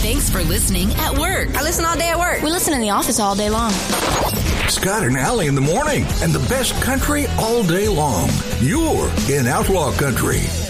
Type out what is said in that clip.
Thanks for listening at work. I listen all day at work. We listen in the office all day long. Scott and Allie in the morning, and the best country all day long. You're in Outlaw Country.